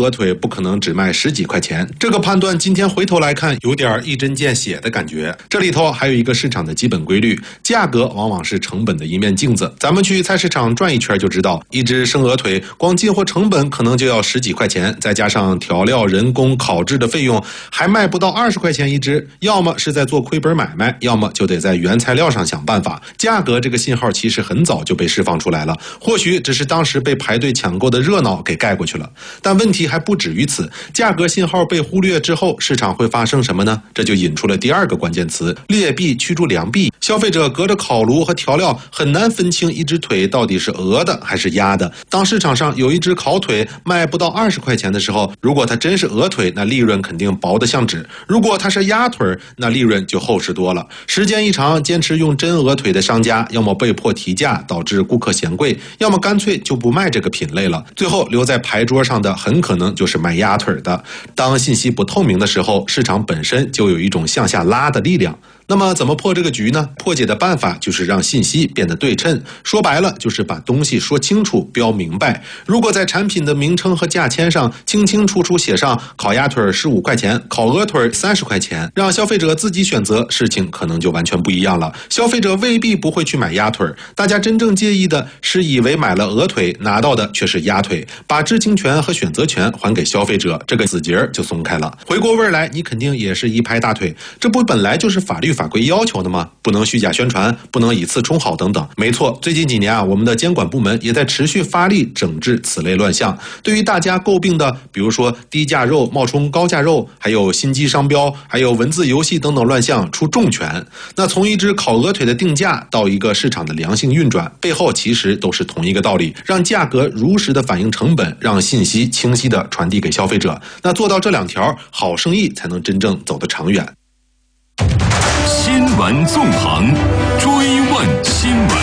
鹅腿不可能只卖10几块钱。这个判断今天回头来看有点一针见血的感觉。这里头还有一个市场的基本规律，价格往往是成本的一面镜子。咱们去菜市场转一圈就知道，一只生鹅腿光进货成本可能就要10几块钱，再加上调料、人工、烤制的费用，还卖不到20块钱一只。要么是在做亏本买卖，要么就得在原材料上想办法。价格这个信号其实很早就被释放出来了，或许只是当时被排队抢购的热闹给盖过去了。但问题还不止于此，价格信号被忽略之后，市场会发生什么呢？这就引出了第二个关键词：劣币驱逐良币。消费者隔着烤炉和调料很难分清一只腿到底是鹅的还是鸭的。当市场上有一只烤腿卖不到20块钱的时候，如果它真是鹅腿，那利润肯定薄得像纸；如果它是鸭腿，那利润就厚实多了。时间一长，坚持用真鹅腿的商家，要么被迫提价导致顾客嫌贵，要么干脆就不卖这个品类了。最后留在牌桌上的很可能就是卖鸭腿的。当信息不透明的时候，市场本身就有一种向下拉的力量。那么怎么破这个局呢？破解的办法就是让信息变得对称，说白了就是把东西说清楚、标明白。如果在产品的名称和价签上清清楚楚写上烤鸭腿15块钱，烤鹅腿30块钱，让消费者自己选择，事情可能就完全不一样了。消费者未必不会去买鸭腿，大家真正介意的是以为买了鹅腿拿到的却是鸭腿，把知情权和选择权还给消费者，这个死结就松开了。回过味儿来，你肯定也是一拍大腿，这不本来就是法律法规要求的吗？不能虚假宣传，不能以次充好等等。没错，最近几年我们的监管部门也在持续发力整治此类乱象。对于大家诟病的，比如说低价肉冒充高价肉，还有心机商标，还有文字游戏等等乱象出重拳。那从一只烤鹅腿的定价到一个市场的良性运转，背后其实都是同一个道理，让价格如实的反映成本，让信息清晰的传递给消费者。那做到这2条，好生意才能真正走得长远。 新闻纵横，追问新闻。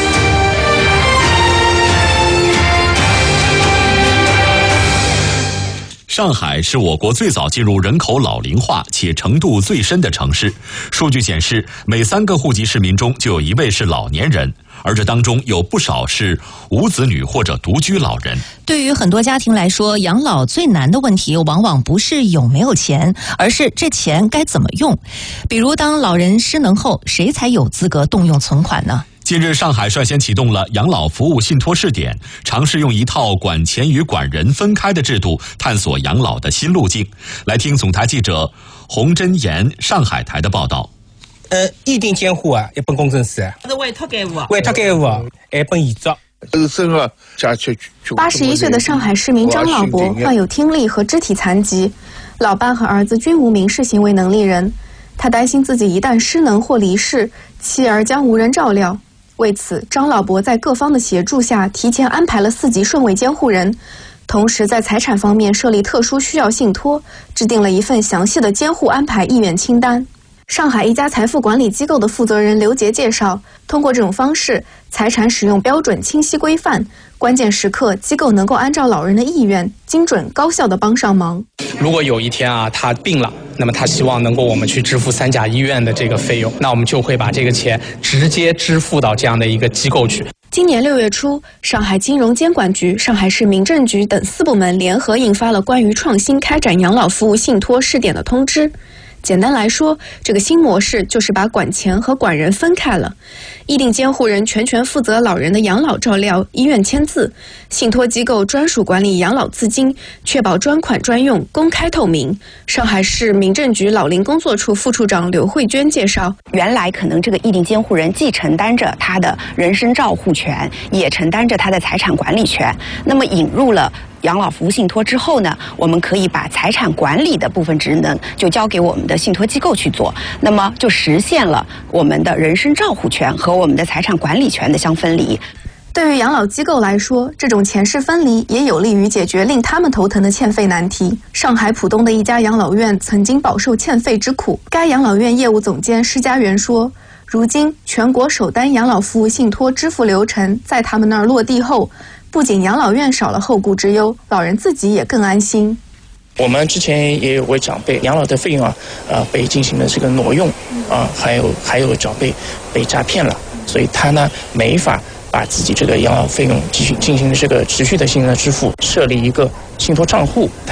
上海是我国最早进入人口老龄化且程度最深的城市。数据显示，每3个户籍市民中就有1位是老年人，而这当中有不少是无子女或者独居老人。 对于很多家庭来说，养老最难的问题往往不是有没有钱，而是这钱该怎么用。比如当老人失能后，谁才有资格动用存款呢？ 近日，上海率先启动了养老服务信托试点，尝试用一套管钱与管人分开的制度，探索养老的新路径。来听总台记者洪真言上海台的报道。 意定监护啊，一本公证书， 是委托监护， 委托监护一本遗嘱。 81岁的上海市民张老伯患有听力和肢体残疾，老伴和儿子均无民事行为能力人，他担心自己一旦失能或离世，妻儿将无人照料。为此，张老伯在各方的协助下，提前安排了4级顺位监护人，同时在财产方面设立特殊需要信托，制定了一份详细的监护安排意愿清单。上海一家财富管理机构的负责人刘杰介绍，通过这种方式，财产使用标准清晰规范，关键时刻机构能够按照老人的意愿，精准高效地帮上忙。 如果有一天他病了，那么他希望能够我们去支付3甲医院的这个费用，那我们就会把这个钱直接支付到这样的一个机构去。 今年6月初，上海金融监管局、上海市民政局等4部门联合印发了关于创新开展养老服务信托试点的通知。简单来说，这个新模式就是把管钱和管人分开了。意定监护人全权负责老人的养老照料、医院签字，信托机构专属管理养老资金，确保专款专用、公开透明。上海市民政局老龄工作处副处长刘慧娟介绍， 原来可能这个意定监护人既承担着他的人身照护权，也承担着他的财产管理权。那么引入了养老服务信托之后呢，我们可以把财产管理的部分职能就交给我们的信托机构去做，那么就实现了我们的人身照护权和我们的财产管理权的相分离。 对于养老机构来说，这种钱势分离也有利于解决令他们头疼的欠费难题。上海浦东的一家养老院曾经饱受欠费之苦，该养老院业务总监施家元说，如今全国首单养老服务信托支付流程在他们那儿落地后，不仅养老院少了后顾之忧，老人自己也更安心。 我们之前也有位长辈养老的费用被进行了这个挪用还有长辈被诈骗了，所以他呢没法把自己这个养老费用继续进行这个持续的性的支付，设立一个信托账户。